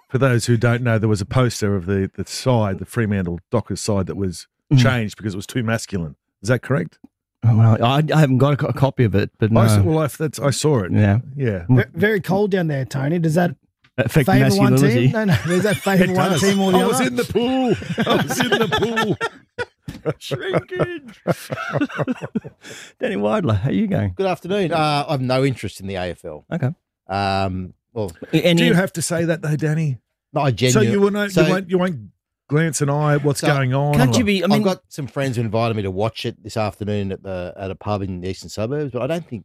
For those who don't know, there was a poster of the side, the Fremantle Dockers side, that was changed because it was too masculine. Is that correct? Well, I haven't got a copy of it, but no. I saw it. Yeah. Yeah. Very cold down there, Tony. Does that affect favour one masculinity? team? No. Does that favour one team or the I other? was in the pool. I was in the pool. Shrinkage. Danny Widler, how are you going? Good afternoon. I have no interest in the AFL. Okay. Well, Do you have to say that though, Danny? no, I So genuinely. you won't glance an eye at what's going on. Can't you be? I mean, I've got some friends who invited me to watch it this afternoon at a pub in the eastern suburbs, but I don't think